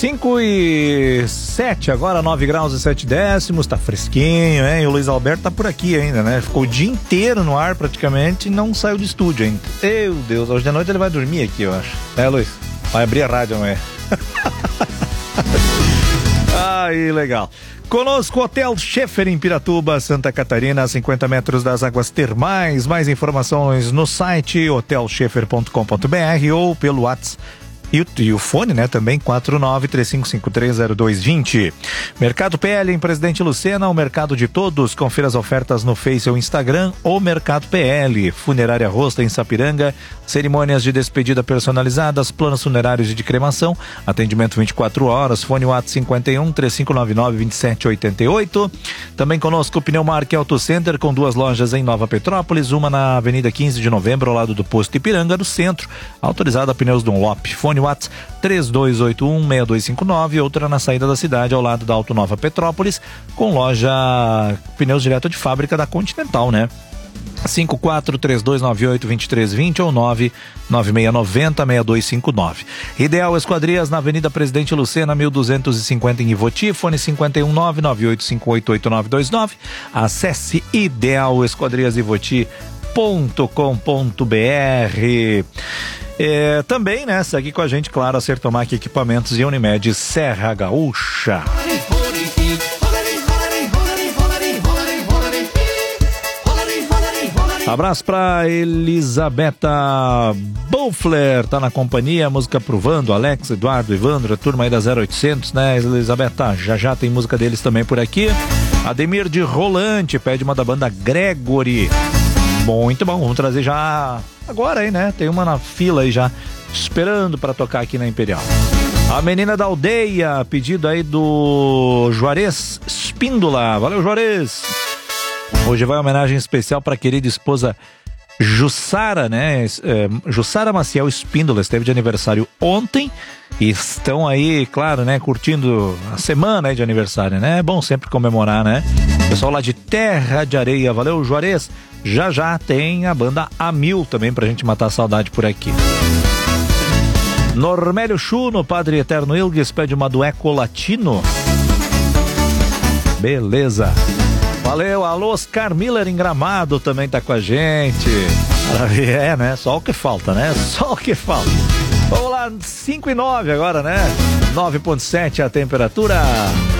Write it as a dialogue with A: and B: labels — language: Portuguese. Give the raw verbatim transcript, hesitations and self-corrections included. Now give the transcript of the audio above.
A: cinco e sete, agora nove graus e sete décimos, tá fresquinho, hein? E o Luiz Alberto tá por aqui ainda, né? Ficou o dia inteiro no ar praticamente e não saiu do estúdio ainda. Meu Deus, hoje de noite ele vai dormir aqui, eu acho. É, Luiz? Vai abrir a rádio amanhã. Aí, legal. Conosco, Hotel Scheffer em Piratuba, Santa Catarina, a cinquenta metros das águas termais. Mais informações no site hotel scheffer ponto com ponto b r ou pelo WhatsApp. E o, e o fone, né, também, quatro nove três cinco cinco três zero dois dois zero. Mercado P L em Presidente Lucena, o mercado de todos. Confira as ofertas no Face ou Instagram, ou Mercado P L. Funerária Rosta em Sapiranga, cerimônias de despedida personalizadas, planos funerários e de cremação, atendimento vinte e quatro horas, fone WhatsApp cinquenta e um, três cinco nove nove, vinte e sete oitenta e oito. Também conosco o Pneumark Auto Center, com duas lojas em Nova Petrópolis, uma na Avenida quinze de Novembro, ao lado do Posto Ipiranga, no centro, autorizada a pneus Dunlop. Fone WhatsApp três dois oito um, seis dois cinco nove, outra na saída da cidade, ao lado da Auto Nova Petrópolis, com loja pneus direto de fábrica da Continental, né? cinco quatro três dois nove oito dois três dois zero ou nove nove seis nove zero, seis dois cinco nove. Ideal Esquadrias na Avenida Presidente Lucena, mil duzentos e cinquenta em Ivoti, fone cinquenta e um, nove nove oito cinco oito oito nove dois nove. Acesse ideal esquadrias ivoti ponto com ponto b r. É, também, né, segue com a gente, claro, a Sertomac Equipamentos e Unimed Serra Gaúcha. Abraço pra Elisabetta Bolfler, tá na companhia, música provando, Alex, Eduardo, Evandro, a turma aí da zero oitocentos, né, Elisabetta, já já tem música deles também por aqui. Ademir de Rolante pede uma da banda Gregory. Muito bom, vamos trazer já agora aí, né? Tem uma na fila aí já, esperando para tocar aqui na Imperial. A Menina da Aldeia, pedido aí do Juarez Espíndola. Valeu, Juarez! Hoje vai uma homenagem especial para a querida esposa Jussara, né? É, Jussara Maciel Espíndola, esteve de aniversário ontem e estão aí, claro, né? Curtindo a semana aí de aniversário, né? É bom sempre comemorar, né? Pessoal lá de Terra de Areia, valeu, Juarez! Já já tem a banda A Mil também pra gente matar a saudade por aqui. Normélio Chuno, Padre Eterno Ilgues, pede uma do Eco Latino. Beleza. Valeu, alô, Oscar Miller em Gramado também tá com a gente. É, né? Só o que falta, né? Só o que falta. Vamos lá, cinco e nove agora, né? nove ponto sete a temperatura.